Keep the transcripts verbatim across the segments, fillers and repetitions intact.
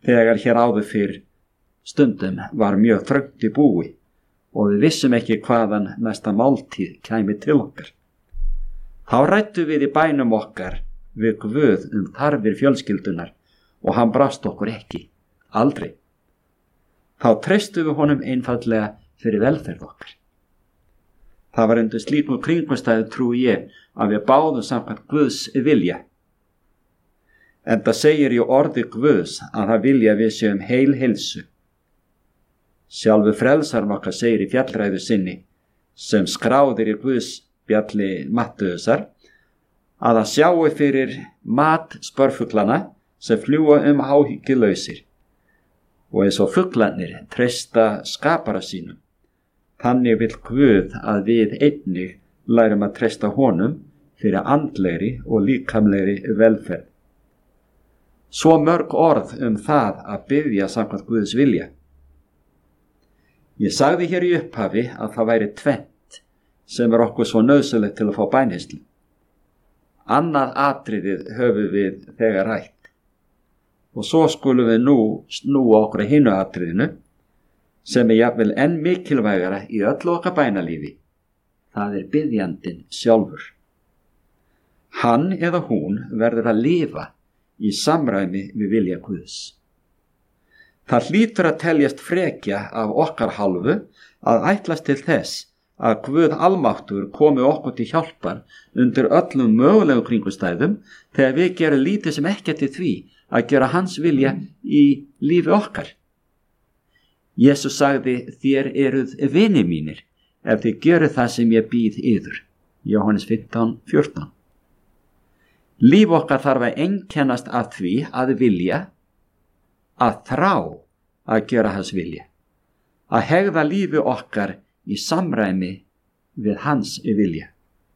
þegar hér áður fyrr stundum var mjög þröngt í búi og við vissum ekki hvaðan næsta máltíð kæmi til okkar. Þá ræddu við í bænum okkar við Guð um þarfir fjölskyldunar og hann brást okkur ekki, aldrei. Þá treystum við honum einfaldlega fyrir velferð okkar. Það var undir slíkum kringumstæðum trúi ég að við báðum samkvæmt Guðs vilja. Enda segir í orði Guðs að það vilja við séum heil heilsu. Sjálfur frelsarinn okkar segir í fjallræðu sinni, sem skráðir í Guðs bjalli Mattheusar, að það sjáu fyrir mat spörfuglana sem fljúga um áhyggjulausir. Og eins og fuglarnir treysta skapara sínum, þannig vill Guð að við einnig lærum að treysta honum fyrir andlegri og líkamlegri velferð. Svo mörg orð um það að biðja samkvæmt Guðs vilja. Ég sagði hér í upphafi að það væri tvennt sem er okkur svo nauðsynlegt til að fá bænheyslu. Annað atriðið höfum við þegar rætt. Og svo skulum við nú snúa okkur að hinu atriðinu sem er jafnvel enn mikilvægara í öllu okkar bænalífi. Það er biðjandinn sjálfur. Hann eða hún verður að lifa í samræmi við vilja Guðs. Það hlýtur að teljast frekja af okkar hálfu að ætlast til þess að Guð almáttugur komi okkur til hjálpar undir öllum mögulegu kringumstæðum þegar við gerum lítið sem ekkert í því að gera hans vilja í lífi okkar. Jesús sagði, þér eruð vinir mínir ef þið gjöruð það sem ég býð yður. Jóhannes fimmtán fjórtán. Líf okkar þarf að einkennast af því að vilja, að þrá að gera hans vilja, að hegða lífi okkar í samræmi við hans vilja.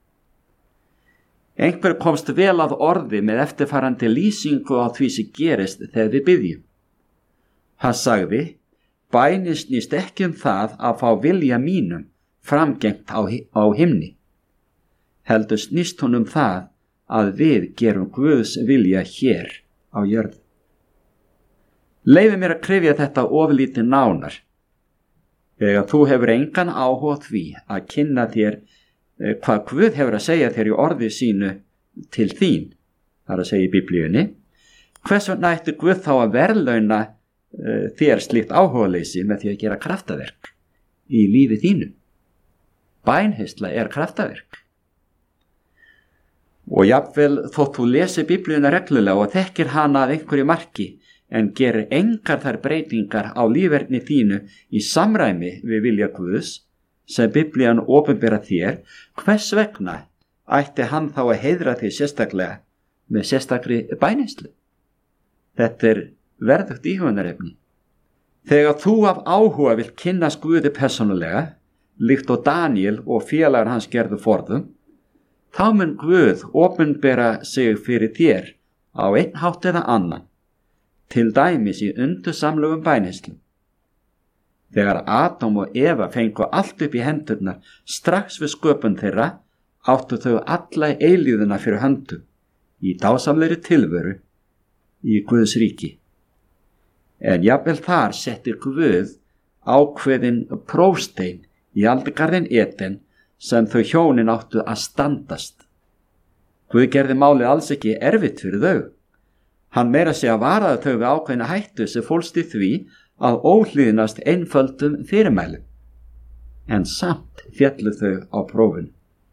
Einhver komst vel að orði með eftirfarandi lýsingu á því sem gerist þegar við biðjum. Hann sagði, bænin snýst ekki um það að fá vilja mínum framgengt á, á himni. Heldur snýst hún um það að við gerum Guðs vilja hér á jörðu. Leyfi mér að krifja þetta oflítið nánar. Þegar þú hefur engan áhuga því að kynna þér eh, hvað Guð hefur að segja þér í orði sínu til þín, þar að segja í Biblíunni, hvers vegna ætti Guð þá að verðlauna eh, þér slíkt áhugaleysi með því að gera kraftaverk í lífi þínu? Bænheysla er kraftaverk. Og jafnvel þótt þú lesi Biblíuna reglulega og þekkir hana að einhverju marki, en gerir engar þær breytingar á líferni þínu í samræmi við vilja Guðs, sem Biblían opinbera þér, hvers vegna ætti hann þá að heiðra þig sérstaklega með sérstakri bænheyslu? Þetta er verðugt íhugunarefni. Þegar þú af áhuga vilt kynnast Guði persónulega, líkt og Daniel og félagar hans gerðu forðum, þá mun Guð opinbera sig fyrir þér á einn hátt eða annan, til dæmis í undursamlegum bænheyslum. Þegar Adam og Eva fengu allt upp í hendurnar strax við sköpun þeirra, áttu þau alla eilíðuna fyrir höndum, í dásamlegri tilveru í Guðs ríki. En jafnvel þar setti Guð ákveðin prófstein í aldingarðin Eden sem þau hjónin áttu að standast. Guð gerði málið alls ekki erfitt fyrir þau. Hann meira sig að varaði þau við ákveðina hættu sem fólst í því að óhlýðnast einföldum fyrirmælum. En samt féllu þau á prófinu.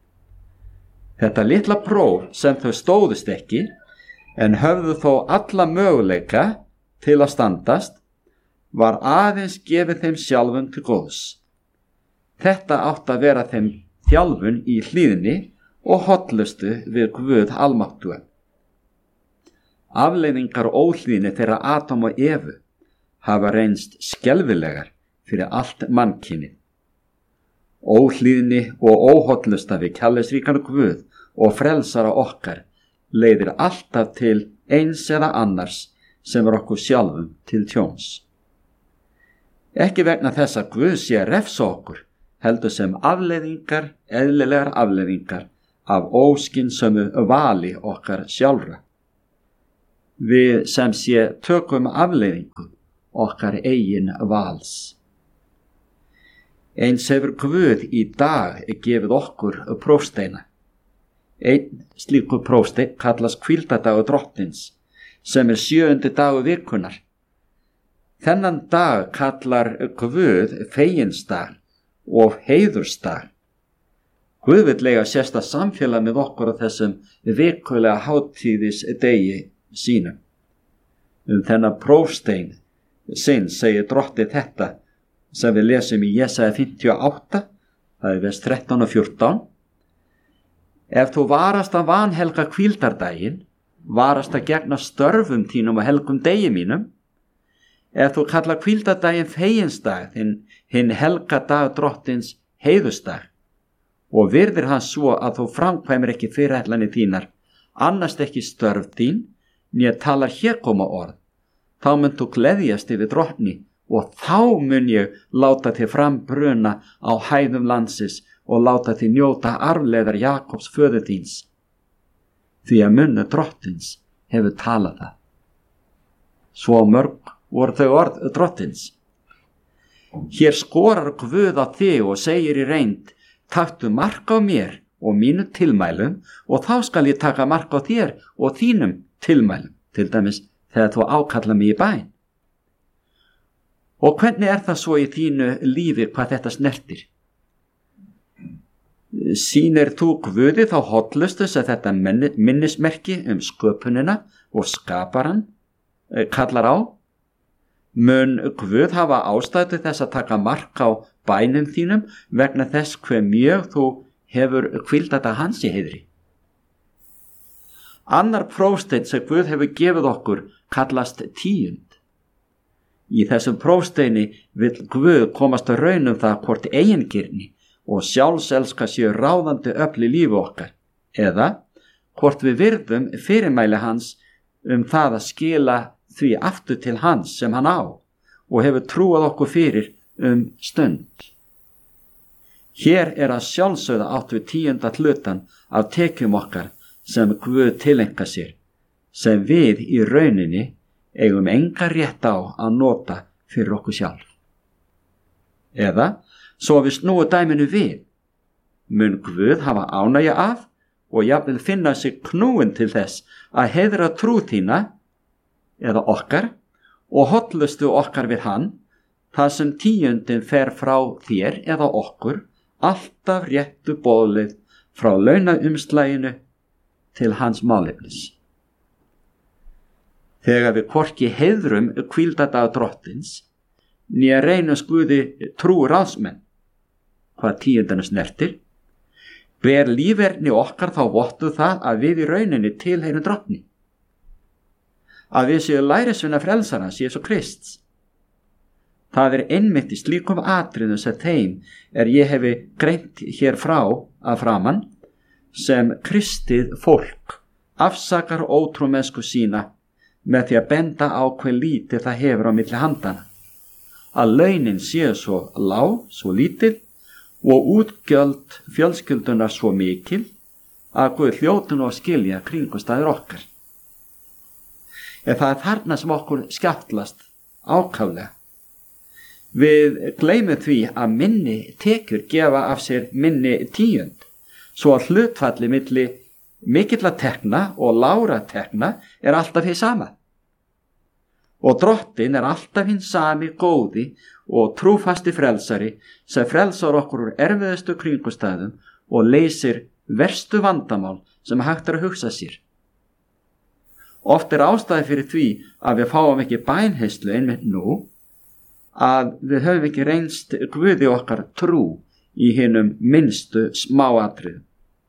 Þetta litla próf sem þau stóðust ekki, en höfðu þó alla möguleika til að standast, var aðeins gefið þeim sjálfum til góðs. Þetta átti að vera þeim þjálfun í hlýðni og hollustu við Guð almáttugan. Afleiðingar óhlýðni þeirra Adam og Evu hafa reynst skelfilegar fyrir allt mannkynið. Óhlýðni og óhollusta við kærleiksríkan Guð og frelsara okkar leiðir alltaf til eins eða annars sem er okkur sjálfum til tjóns. Ekki vegna þess að Guð sé að refsa okkur, heldur sem afleiðingar, eðlilegar afleiðingar af óskynsömu vali okkar sjálfra. við sem sé tökum afleiðingu okkar eigin vals. Eins hefur Guð í dag gefið okkur prófsteina. Einn slíkur prófsteinn kallast hvíldardagur Drottins, sem er sjöundi dagur vikunnar. Þennan dag kallar Guð feginsdag og heiðursdag. Guð vill eiga sérstakt samfélag með okkur á þessum vikulega hátíðis degi sínum. Um þennan prófstein sinn segir Drottinn þetta sem við lesum í Jesaja fimmtíu og átta, það er vers þrettán og fjórtán. Ef þú varast að vanhelga hvíldardaginn, varast að gegna störfum þínum og helgum degi mínum, ef þú kallar hvíldardaginn feginsdag, hinn helga dag Drottins heiðursdag, og virðir hann svo að þú framkvæmir ekki fyrirætlanir þínar, annast ekki störf þín, né talar hégóma orð, þá mun þú gleðjast yfir Drottni, og þá mun ég láta þig frambruna á hæðum landsins og láta þig njóta arfleifðar Jakobs föður þíns, því að munur Drottins hefur talað það. Svo mörg voru þau orð Drottins. Hér skorar Guð á þig og segir í reynd, taktu mark á mér og mínu tilmælum, og þá skal ég taka mark á þér og þínum tilmælum, til dæmis þegar þú ákallar mig í bæn. Og hvernig er það svo í þínu lífi hvað þetta snertir? Sýnir þú Guði þá hollustu sem þetta minnismerki um sköpunina og skaparan kallar á? Mun Guð hafa ástæðu þess að taka mark á bænum þínum vegna þess hve mjög þú hefur hvíldata hans í heiðri? Annar prófsteinn sem Guð hefur gefið okkur kallast tíund. Í þessum prófsteini vill Guð komast að raun um það hvort eigingirni og sjálfselska séu ráðandi öfl í lífi okkar, eða hvort við virðum fyrirmæli hans um það að skila því aftur til hans sem hann á og hefur trúað okkur fyrir um stund. Hér er að sjálfsögða átt við tíunda hlutan af tekjum okkar sem Guð tileinka sér, sem við í rauninni eigum enga rétt á að nota fyrir okkur sjálf. Eða, svo við snúum dæminu við, mun Guð hafa ánægju af og jafnvel finna sig knúin til þess að heiðra trú þína eða okkar og hollustu okkar við hann, þar sem tíundin fer frá þér eða okkur alltaf réttu boðleið frá launaumslaginu til hans málefnis. Þegar við hvorki heiðrum hvíldardag Drottins, né reynum Guði trú ráðsmenn, hvað tíundina snertir, ber líferni okkar þá vottu það að við í rauninni tilheyrum Drottni, að við séu lærisveina frelsarans Jesú Krists. Það er einmitt í slíkum atriðum sem þeim er ég hefi greint hér frá að framan, sem kristið fólk afsakar ótrúmennsku sína með því að benda á hve lítið það hefur á milli handana, að launin séu svo lág, svo lítil og útgjöld fjölskyldunar svo mikil að Guð hljóti nú að skilja kringumstæður okkar. En það er þarna sem okkur skjáttlast ákaflega. Við gleymum því að minni tekjur gefa af sér minni tíund, svo að hlutfalli milli mikilla tekna og lágra tekna er alltaf hið sama. Og Drottinn er alltaf hinn sami góði og trúfasti frelsari sem frelsar okkur úr erfiðustu kringumstæðum og leysir verstu vandamál sem hægt er að hugsa sér. Oft er ástæði fyrir því að við fáum ekki bænheyslu einmitt nú, að við höfum ekki reynst Guði okkar trú í hinum minnstu smáatriðum.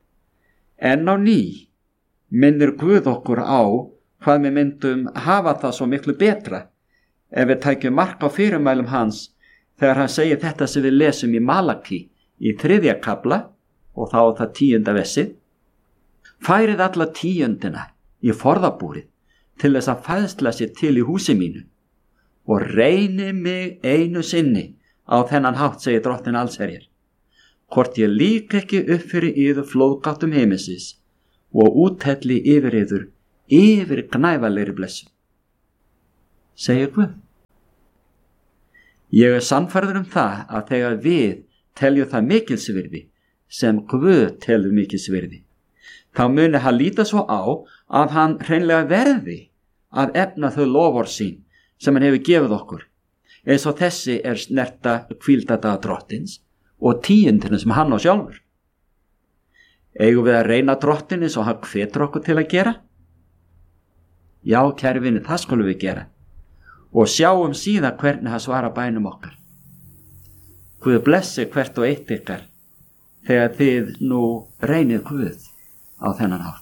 En á ný minnir Guð okkur á hvað við myndum hafa það svo miklu betra ef við tækjum mark á fyrirmælum hans þegar hann segir þetta sem við lesum í Malaki í þriðja kafla og þá það tíunda vessið. Færið alla tíundina í forðabúrið til þess að fæðsla sér til í húsi mínu og reyni mig einu sinni á þennan hátt, segir Drottinn allsherjar, hvort ég lík ekki upp fyrir yður flóðgáttum heimisins og úthelli yfir yður yfir gnæfalegri blessun, segir Guð. Ég er sannfærður um það að þegar við teljum það mikilsvirði sem Guð telur mikilsvirði, þá muni hann líta svo á að hann hreinlega verði að efna þau loforð sín sem hann hefur gefið okkur, eins og þessi er snerta hvíldadaga drottins og tíundina sem hann á sjálfur. Eigum við að reyna drottin eins og hann hvetur okkur til að gera? Já, kæri vinir, það skulum við gera og sjáum síðan hvernig hann svarar bænum okkar. Guð blessi hvert og eitt ykkar þegar þið nú reynið Guð á þennan hátt.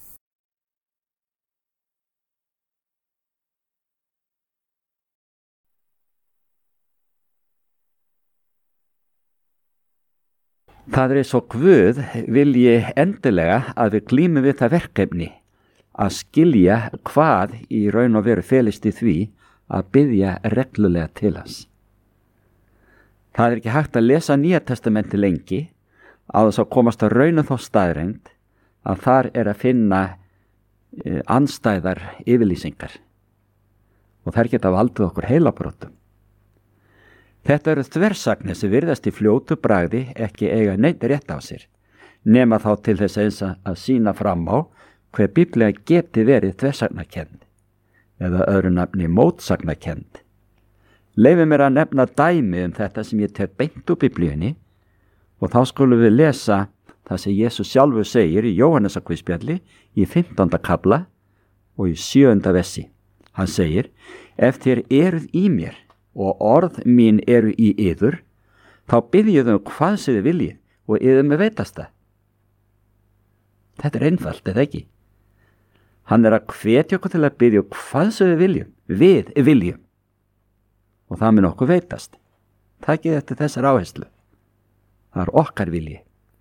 Það er eins og Guð vilji endilega að við glímum við það verkefni að skilja hvað í raun og veru felist í því að biðja reglulega til hans. Það er ekki hægt að lesa Nýja testamenti lengi á þess að komast að raun og þá staðreynd að þar er að finna e, andstæðar yfirlýsingar og þær geta valdið okkur heilabrotum. Þetta eru þversagnir sem virðast í fljótu bragði ekki eiga neitt rétt á sér, nema þá til þess eins að sína fram á hver Biblía geti verið þversagnakennd, eða öðru nafni mótsagnakend. Leyfi mér að nefna dæmi um þetta sem ég tek beint úr Biblíunni og þá skulum við lesa það sem Jesús sjálfur segir í Jóhannesarguðspjalli í fimmtánda kafla og í sjöunda vessi. Hann segir, ef þér eruð í mér og orð mín eru í yður, þá biðjið um hvað sem þið viljið og yður með veitast það. Þetta er einfalt, eða ekki? Hann er að hvetja okkur til að biðja um hvað sem við viljum, við viljum. Og það mun okkur veitast. Takið eftir þessar áherslu. Það er okkar vilji.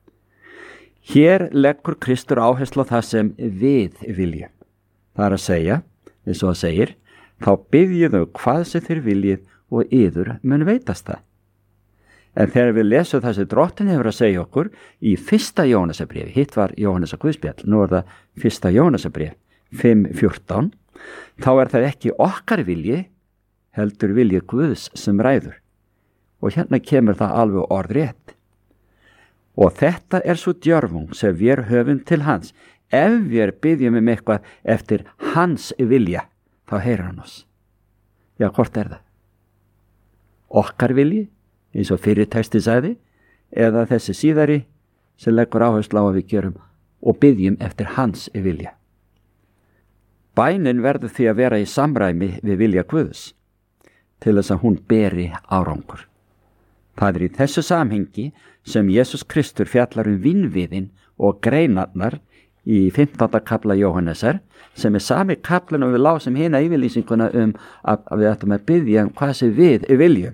Hér leggur Kristur áherslu á það sem við viljum. Það er að segja, eins og það segir, þá biðjið um hvað sem þið viljið og yður mun veitast það. En þegar við lesum það sem drottin hefur að segja okkur í fyrsta Jóhannesarbréfi, hitt var Jóhannesarguðspjall, nú er það fyrsta Jóhannesarbréf, fimm fjórtán, þá er það ekki okkar vilji, heldur vilji Guðs sem ræður. Og hérna kemur það alveg orðrétt. Og þetta er svo djörfung sem við höfum til hans. Ef við biðjum um eitthvað eftir hans vilja, þá heyrir hann oss. Já, hvort er það? Okkar vilji, eins og fyrir texti sagði, eða þessi síðari sem leggur áherslu á að við gerum og biðjum eftir hans vilja. Bænin verður því að vera í samræmi við vilja Guðs til þess að hún beri árangur. Það er í þessu samhengi sem Jesús Kristur fjallar um vinviðin og greinarnar í fimmtánda kafla Jóhannesar, sem er sami kaflinn og við lásum hina yfirlýsinguna um að, að við ættum að biðja um hvað sem við viljum.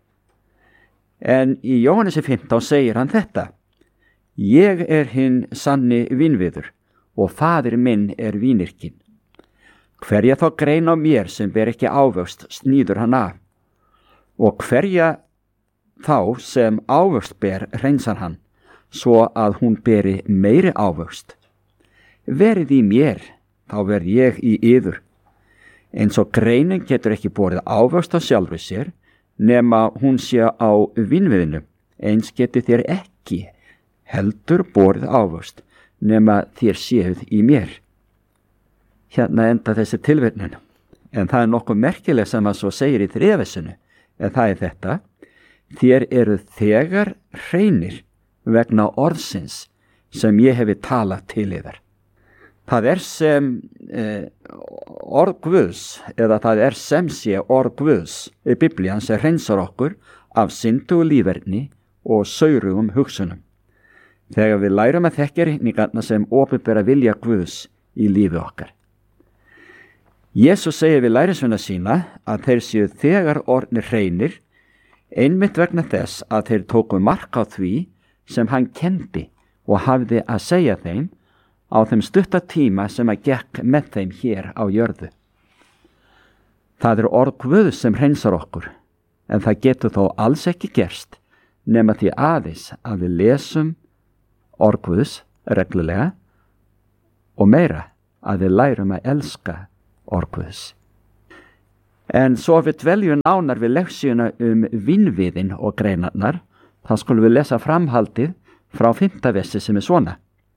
En í Jóhannesi fimmtán segir hann þetta: Ég er hinn sanni vinviður og faðir minn er vínyrkinn. Hverja þá grein á mér sem ber ekki ávöxt snýður hann af, og hverja þá sem ávöxt ber hreinsar hann, svo að hún beri meiri ávöxt. Verið í mér, þá verð ég í yður. Eins og greinin getur ekki borið ávöxt á sjálfri sér, nema hún sé á vinviðinu, eins getur þér ekki heldur borið ávöxt, nema þér séuð í mér. Hérna enda þessi tilvitnun, en það er nokkuð merkileg sem að svo segir í þriðavessinu, en það er þetta: þér eru þegar hreinir vegna orðsins sem ég hefi talað til yðar. Það er sem eh, orð Guðs, eða það er sem sé orð Guðs í Biblían sem hreinsar okkur af syndu og líferni og saurugum hugsunum. Þegar við lærum að þekkja reikningarna sem opinbera vilja Guðs í lífi okkar. Jesús segir við lærisveina sína að þeir séu þegar orðnir hreinir, einmitt vegna þess að þeir tóku mark á því sem hann kendi og hafði að segja þeim á þeim stutta tíma sem að gekk með þeim hér á jörðu. Það er orð Guðs sem hreinsar okkur, en það getur þó alls ekki gerst nema því aðeins að við lesum orð Guðs reglulega og meira að við lærum að elska orð Guðs. En svo við dveljum nánar við leksíuna um vinviðin og greinarnar, þá skulum við lesa framhaldið frá fimmta versi sem er svona.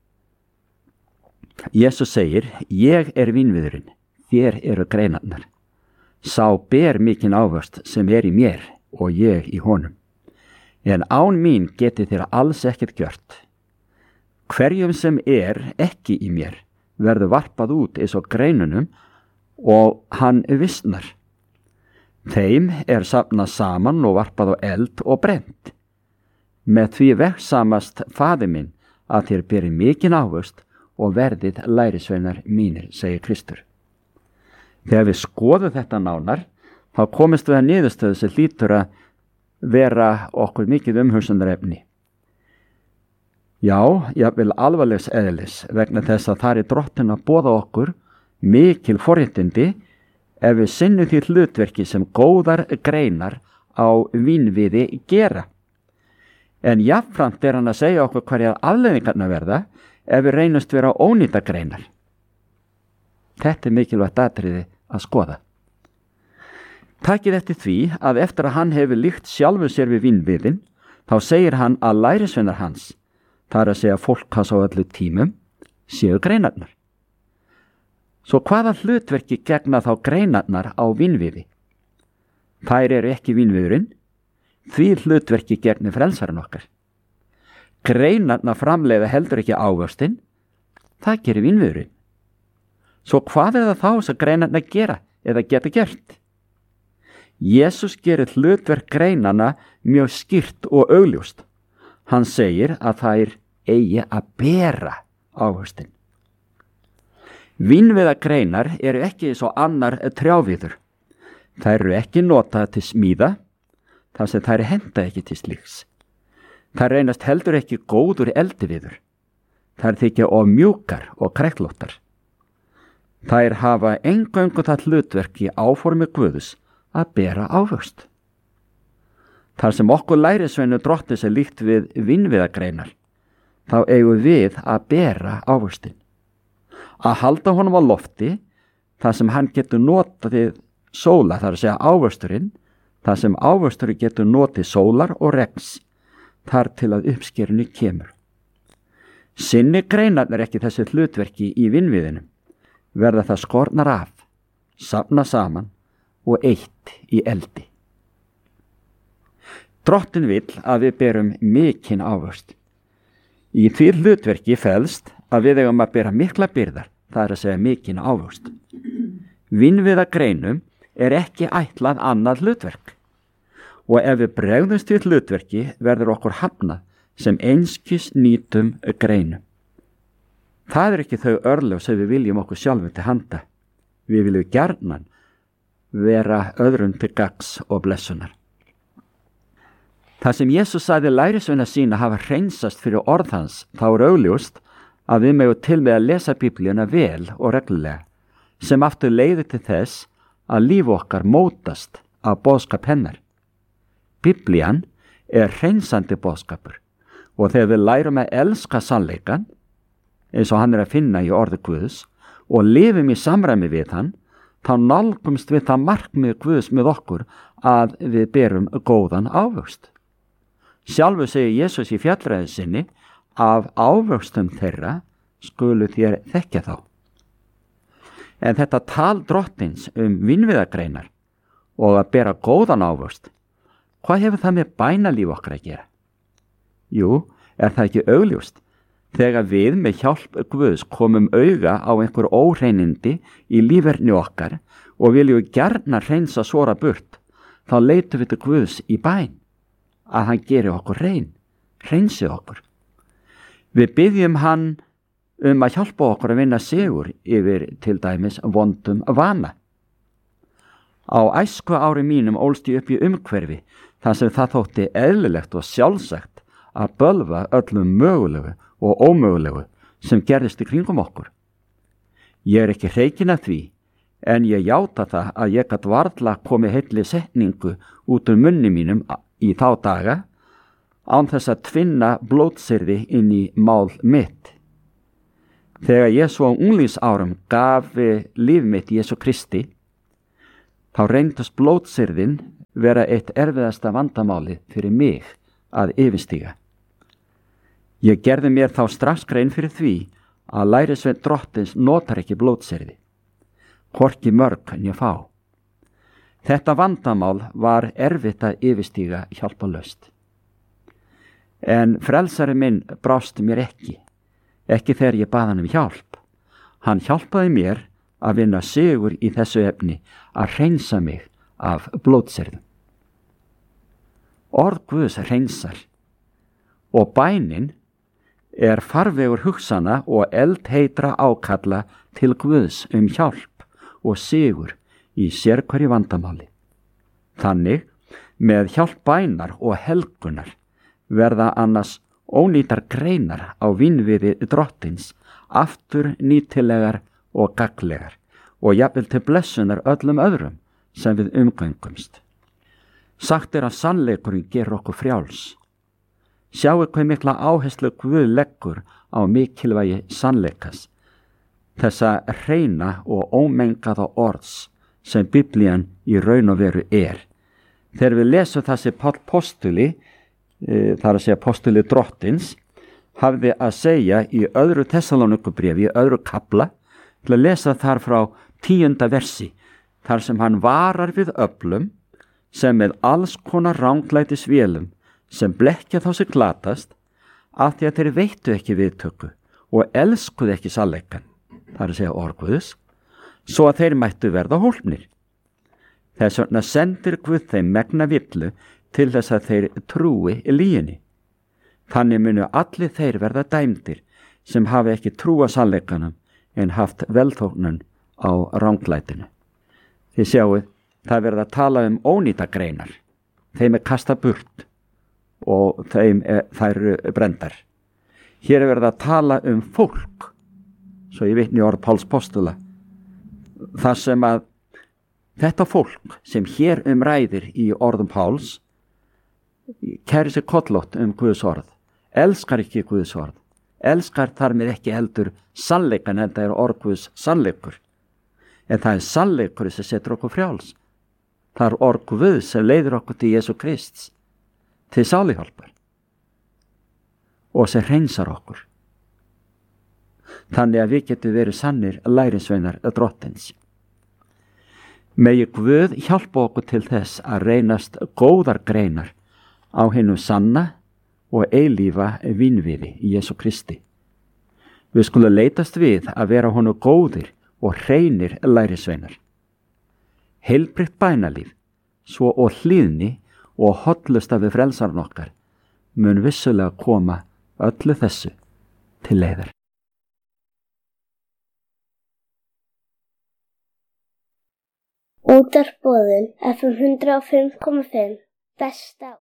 Jesus segir, ég er vinviðurinn, þér eru greinarnar. Sá ber mikinn ávöxt sem er í mér og ég í honum. En án mín geti þér alls ekkert gjört. Hverjum sem er ekki í mér verður varpað út eins og greinunum og hann vissnar. Þeim er safnað saman og varpað á eld og brent. Með því vegsamast faðir minn að þér beri mikinn ávöxt og verðið lærisveinar mínir, segir Kristur. Þegar við skoðum þetta nánar, þá komist við að niðurstöðu sem hlýtur að vera okkur mikið umhugsunarefni. Já, jafnvel alvarlegs eðlis vegna þess að það er Drottinn að boða okkur mikil forréttindi ef við sinnum því hlutverki sem góðar greinar á vinviði gera. En jafnframt er hann að segja okkur hverjar afleiðingarnar verða ef við reynumst vera ónýta greinar. Þetta er mikilvægt atriði að skoða. Takið eftir því að eftir að hann hefur líkt sjálfur sér við vinviðin, þá segir hann að lærisveinar hans, það er að segja fólk hans á öllu tímum, séu greinarnar. Svo hvaða hlutverki gegna þá greinarnar á vinviði? Þær eru ekki vinviðurinn, því hlutverki gegni frelsarinn okkar. Greinarnar framleiða heldur ekki ávöxtinn, það gerir vinviðurinn. Svo hvað er það þá sem greinarnar gera eða geta gert? Jesus gerir hlutverk greinarna mjög skýrt og augljóst. Hann segir að þær eigi að bera ávöxtinn. Vínviðagreinar eru ekki eins og annar trjáviður. Þær eru ekki notaðar til smíða, þar sem þær henta ekki til slíks. Þær reynast heldur ekki góður eldiviður. Þær þykja of mjúkar og kræklóttar. Þær hafa eingöngu það hlutverk í áformi Guðs að bera ávöxt. Þar sem okkur lærisveinu Drottins er líkt við vínviðagreinar, þá eigum við að bera ávöxtinn. Að halda honum á lofti, þar sem hann getur notið sóla, þar að segja ávöxturinn, þar sem ávöxturinn getur notið sólar og regns, þar til að uppskerinu kemur. Sinni greinarnar ekki þessi hlutverki í vinviðinu, verða það skornar af, safna saman og eitt í eldi. Drottinn vill að við berum mikinn ávöxt. Í því hlutverki felst að við eigum að bera mikla byrðar, það er að segja mikinn ávöxt. Vinviðagreinum er ekki ætlað annað hlutverk og ef við bregðumst við hlutverki verður okkur hafnað sem einskis nýtum greinum. Það er ekki þau örlög sem við viljum okkur sjálfum til handa. Við viljum gjarnan vera öðrum til gagns og blessunar. Það sem Jesus sagði lærisveina sína hafa hreinsast fyrir orð hans, þá er augljóst að við megum til með að lesa Biblíuna vel og reglulega, sem aftur leiðir til þess að líf okkar mótast af boðskap hennar. Biblían er hreinsandi boðskapur og þegar við lærum að elska sannleikann, eins og hann er að finna í orði Guðs, og lifum í samræmi við hann, þá nálgumst við það markmið Guðs með okkur að við berum góðan ávöxt. Sjálfur segir Jesus í fjallræðu sinni, af ávöxtum þeirra skulu þér þekkja þá. En þetta tal Drottins um vinviðagreinar og að bera góðan ávöxt, hvað hefur það með bænalíf okkar að gera? Jú, er það ekki augljóst? Þegar við með hjálp Guðs komum auga á einhver óhreinindi í líferni okkar og viljum gjarna hreinsa svora burt, þá leitum við til Guðs í bæn að hann geri okkur hrein, hreinsi okkur. Við byggjum hann um að hjálpa okkur að vinna sigur yfir til dæmis vondum vana. Á æsku ári mínum ólst ég upp í umhverfi þar sem það þótti eðlilegt og sjálfsagt að bölva öllum mögulegu og ómögulegu sem gerðist í kringum okkur. Ég er ekki hreykinn af því, en ég játa það að ég gat varla komið heilli setningu út úr munni mínum í þá daga án þess að tvinna blótsyrði inn í mál mitt. Þegar ég svo á unglingsárum gaf líf mitt Jesú Kristi, þá reyndust blótsyrðin vera eitt erfiðasta vandamáli fyrir mig að yfirstíga. Ég gerði mér þá strax grein fyrir því að lærisveinn Drottins notar ekki blótsyrði, hvorki mörg en ég fá. Þetta vandamál var erfitt að yfirstíga hjálparlaust. En frelsari minn brást mér ekki, ekki þegar ég bað hann um hjálp. Hann hjálpaði mér að vinna sigur í þessu efni, að hreinsa mig af blótsyrðum. Orð Guðs hreinsar og bænin er farvegur hugsana og eldheitra ákalla til Guðs um hjálp og sigur í sérhverju vandamáli. Þannig, með hjálp bænar og helgunar verða annars ónýtar greinar á vínviði Drottins aftur nýtilegar og gagnlegar og jafnvel til blessunar öllum öðrum sem við umgöngumst. Sagt er að sannleikurinn gerir okkur frjáls. Sjáu hve mikla áherslu Guð leggur á mikilvægi sannleikas, þessa hreina og ómengaða orðs sem Biblían í raun og veru er. Þegar við lesum þessi Páll postuli, e, þar að segja postuli Drottins, hafði að segja í öðru Tessalónikubréfi, í öðru kafla, til að lesa þar frá tíunda versi, þar sem hann varar við öflum sem með alls konar ranglætis vélum sem blekkja þá sig glatast, af því að þeir veittu ekki viðtöku og elskuðu ekki sannleikann, þar að segja orð Guðs, svo að þeir mættu verða hólpnir. Þess vegna sendir Guð þeim megna villu til þess að þeir trúi lyginni. Þannig munu allir þeir verða dæmdir sem hafi ekki trúa sannleikanum en haft velþóknun á ranglætinu. Þið sjáuð, það verða að tala um ónýta greinar. Þeim er kasta burt og þeim er, þær eru brendar. Hér er verið að tala um fólk, svo ég vitni orð Páls postula, þar sem að þetta fólk sem hér umræðir í orðum Páls kæri sig kollótt um Guðs orð, elskar ekki Guðs orð, elskar þar með ekki heldur sannleikan, en það er orð Guðs sannleikur. En það er sannleikur sem setur okkur frjáls. Það er orð Guðs sem leiðir okkur til Jesú Krists, til sálihjálpar og sem hreinsar okkur. Þannig að við getum verið sannir lærisveinar Drottins. Megi Guð hjálpa okkur til þess að reynast góðar greinar á hinum sanna og eilífa vínviði í Jesú Kristi. Við skulum leitast við að vera honum góðir og hreinir lærisveinar. Heilbrigt bænalíf, svo og hlýðni og hollusta við frelsarn okkar mun vissulega koma öllu þessu til leiðar. Útvarpsboðun F M hundrað og fimm komma fimm besta.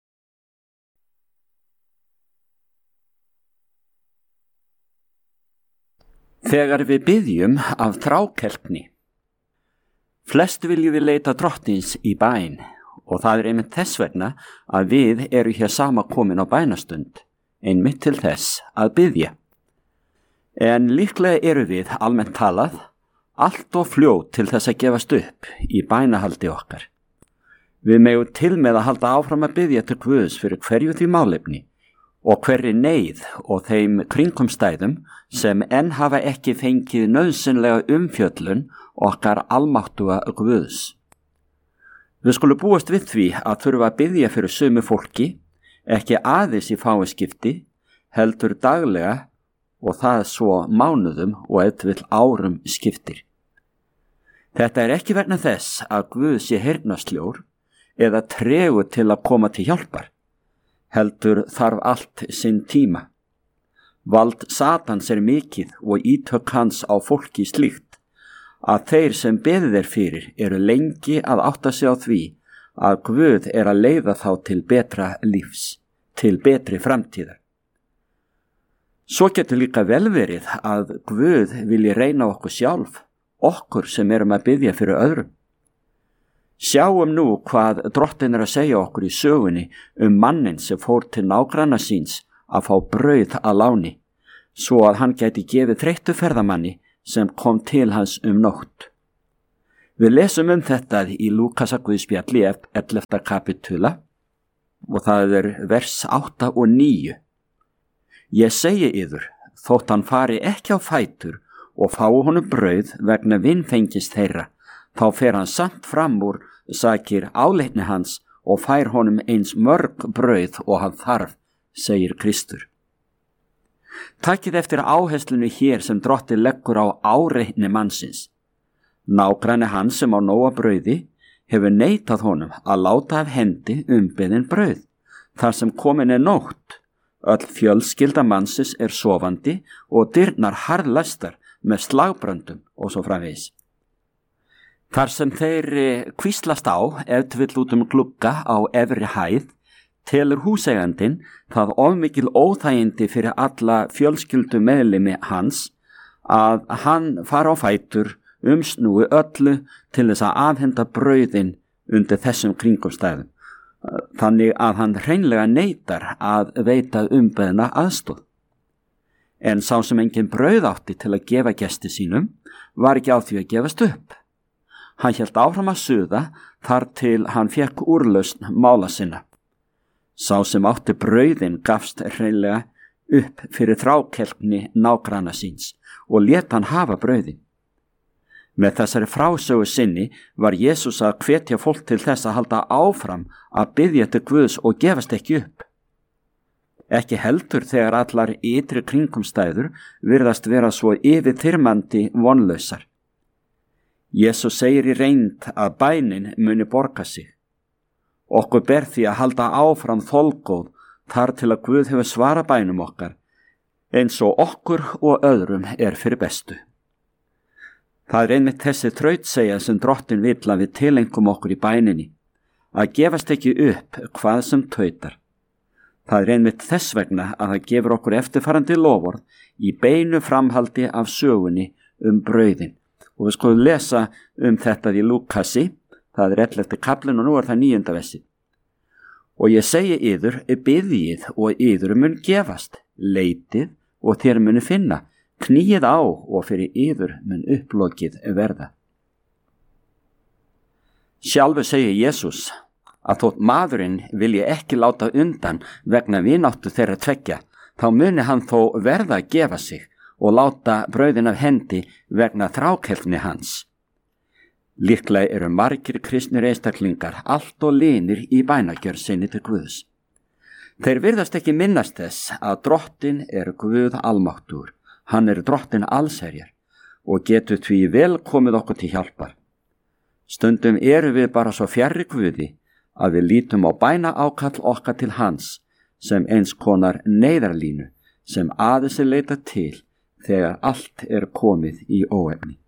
Þegar við biðjum af þrákelkni, flest viljum við leita Drottins í bæn og það er einmitt þess vegna að við eru hér sama komin á bænastund, einmitt til þess að biðja. En líklega eru við almennt talað allt of fljót til þess að gefast upp í bænahaldi okkar. Við megum til með að halda áfram að biðja til Guðs fyrir hverju því málefni og hverri neyð og þeim kringumstæðum sem enn hafa ekki fengið nauðsynlega umfjöllun okkar almáttuga Guðs. Við skulum búast við því að þurfa að biðja fyrir sömu fólki, ekki aðeins í fáiskipti, heldur daglega og það svo mánuðum og eitthvað árum skiptir. Þetta er ekki vegna þess að Guð sé heyrnarsljór eða tregur til að koma til hjálpar, heldur þarf allt sinn tíma. Vald Satans er mikið og ítök hans á fólki slíkt að þeir sem beðið er fyrir eru lengi að átta sig á því að Guð er að leiða þá til betra lífs, til betri framtíðar. Svo getur líka vel verið að Guð vilji reyna okkur sjálf, okkur sem erum að biðja fyrir öðrum. Sjáum nú hvað Drottinn er að segja okkur í sögunni um mannin sem fór til nágranna síns að fá brauð að láni, svo að hann gæti gefið þreyttu ferðamanni sem kom til hans um nótt. Við lesum um þetta í Lúkasar Guðspjalli ellefta kapitula og það er vers átta og níu. Ég segi yður, þótt hann fari ekki á fætur og fái honum brauð vegna vinfengis þeirra, þá fer hann samt fram úr sakir áleitni hans og fær honum eins mörg brauð og hann þarf, segir Kristur. Takkið eftir áherslunni hér sem Drottinn leggur á áreitni mannsins. Nágranni hann sem á nóga brauði hefur neitað honum að láta af hendi umbeðin brauð, þar sem komin er nótt. Öll fjölskylda mannsins er sofandi og dyrnar harðlæstar með slagbröndum og svo framvegis. Þar sem þeir hvíslast á ef til vill út um glugga á efri hæð, telur húseigandinn það ofmikil óþægindi fyrir alla fjölskyldu meðlimi hans að hann fara á fætur umsnúi öllu til þess að afhenda brauðin undir þessum kringumstæðum, þannig að hann hreinlega neitar að veita umbeðna aðstoð. En sá sem engin brauð átti til að gefa gesti sínum var ekki á því að gefast upp. Hann hélt áfram að suða þar til hann fékk úrlausn mála sinna. Sá sem átti brauðin gafst hreinlega upp fyrir þrákelkni nágranna síns og lét hann hafa brauðin. Með þessari frásögu sinni var Jesús að hvetja fólk til þess að halda áfram að biðja til Guðs og gefast ekki upp. Ekki heldur þegar allar ytri kringumstæður virðast vera svo yfirþyrmandi vonlausar. Jesús segir í reynd að bænin muni borga sig. Okkur ber því að halda áfram þolgóð þar til að Guð hefur svara bænum okkar, eins og okkur og öðrum er fyrir bestu. Það er einmitt þessi þrautsegja sem Drottinn vill að við tilengum okkur í bæninni, að gefast ekki upp hvað sem tautar. Það er einmitt þess vegna að það gefur okkur eftirfarandi loforð í beinu framhaldi af sögunni um brauðin. Og við skulum lesa um þetta í Lúkasi, það er ellefti kaflinn og nú er það níunda versi. Og ég segi yður, biðjið og yður mun gefast, leitið og þér muni finna, knýið á og fyrir yður mun upplokið verða. Sjálfur segir Jesús að þótt maðurinn vilji ekki láta undan vegna vináttu þeirra tveggja, þá muni hann þó verða að gefa sig og láta brauðin af hendi vegna þrákelkni hans. Líklega eru margir kristnir einstaklingar allt og linir í bænagjörð sinni til Guðs. Þeir virðast ekki minnast þess að Drottinn er Guð almáttugur. Hann er Drottinn allsherjar og getur því vel komið okkur til hjálpar. Stundum eru við bara svo fjarri Guði að við lítum á bæna ákall okkar til hans sem eins konar neyðarlínu sem aðeins er leita til þegar allt er komið í óefni.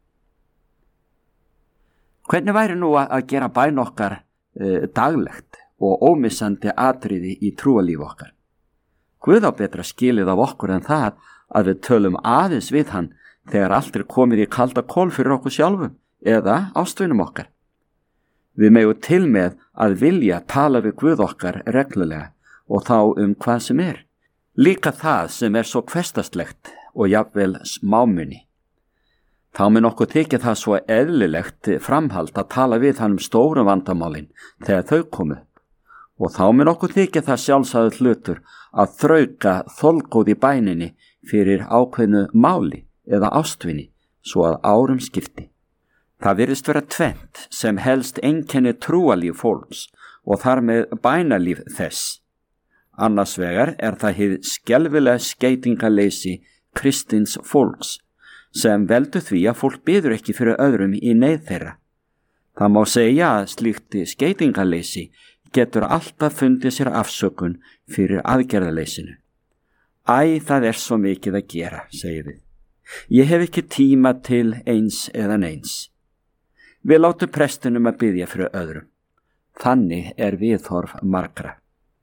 Hvernig væri nú að gera bæn okkar e, daglegt og ómissandi atriði í trúalíf okkar? Guð á betra skilið af okkur en það að við tölum aðeins við hann þegar allt er komið í kalda kol fyrir okkur sjálfum eða ástvinum okkar. Við megum til með að vilja tala við Guð okkar reglulega og þá um hvað sem er. Líka það sem er svo hversdagslegt og jafnvel smámunni. Þá mun okkur þykja það svo eðlilegt framhald að tala við hann um stórum vandamálin þegar þau komu. Og þá mun okkur þykja það sjálfsagður hlutur að þrauka þolgóð í bæninni fyrir ákveðnu máli eða ástvinni svo að árum skipti. Það virðist vera tvennt sem helst einkenni trúalíf fólks og þar með bænalíf þess. Annars vegar er það hið skelfilega skeytingaleysi kristins fólks sem veldur því að fólk biður ekki fyrir öðrum í neyð þeirra. Það má segja að slíkt skeytingaleysi getur alltaf fundið sér afsökun fyrir aðgerðaleysinu. Æ, það er svo mikið að gera, segir við. Ég hef ekki tíma til eins eða neins. Við látum prestinum að biðja fyrir öðrum. Þannig er viðhorf margra.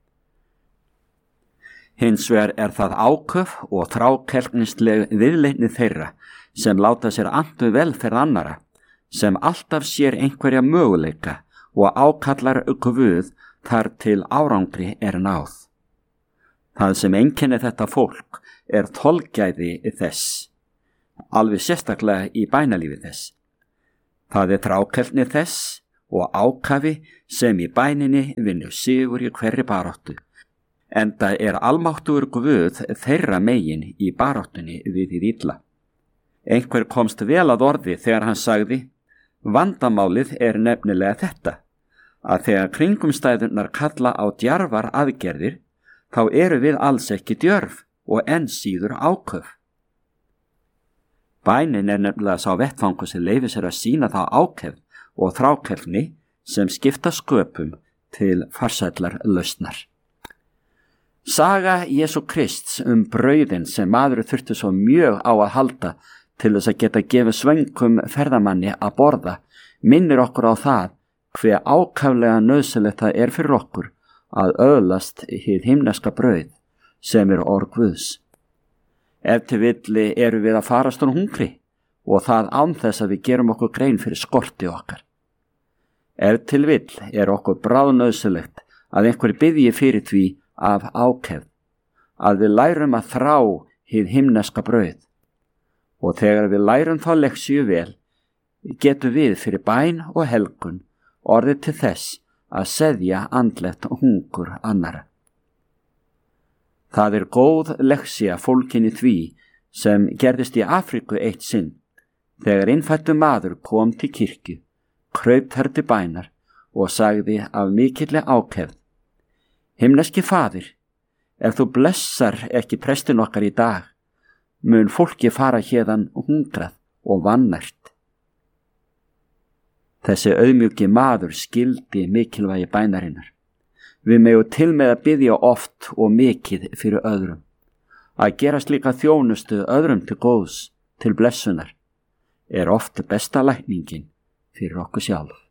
Hins vegar er það áköf og þrákelknisleg viðleitni þeirra sem láta sér andu velferð annara, sem alltaf sér einhverja möguleika og ákallar Guð þar til árangri er náð. Það sem einkennir þetta fólk er þolgæði þess, alveg sérstaklega í bænalífi þess. Það er þrákelfni þess og ákafi sem í bæninni vinnur sigur í hverri baráttu, enda er almáttugur Guð þeirra megin í baráttunni við hið illa. Einhver komst vel að orði þegar hann sagði: vandamálið er nefnilega þetta, að þegar kringumstæðurnar kalla á djarfar aðgerðir, þá eru við alls ekki djörf og enn síður áköf. Bænin er nefnilega sá vettfangur sem leyfir sér að sýna þá ákefð og þrákelfni sem skipta sköpum til farsællar lausnar. Saga Jesú Krists um brauðin sem maður þurfti svo mjög á að halda til þess að geta gefið svöngum ferðamanni að borða minnir okkur á það hve ákaflega nauðsynlegt það er fyrir okkur að öðlast hið himneska brauð sem er orð Guðs. Ef til villi eru við að farast úr hungri og það án þess að við gerum okkur grein fyrir skorti okkar. Ef til vill er okkur bráðnauðsynlegt að einhver biðji fyrir því af ákefð, að við lærum að þrá hið himneska brauð. Og þegar við lærum þá leksíu vel, getum við fyrir bæn og helgun orðið til þess að seðja andlegt hungur annara. Það er góð leksía fólkin í því sem gerðist í Afríku eitt sinn, þegar innfættur maður kom til kirkju, kraup þar til bænar og sagði af mikilli ákefð: Himneski Faðir, ef þú blessar ekki prestin okkar í dag, mun fólki fara héðan hungrað og vannært. Þessi auðmjúki maður skildi mikilvægi bænarinnar. Við megum til með að biðja oft og mikið fyrir öðrum. Að gera slíka þjónustu öðrum til góðs, til blessunar, er oft besta lækningin fyrir okkur sjálf.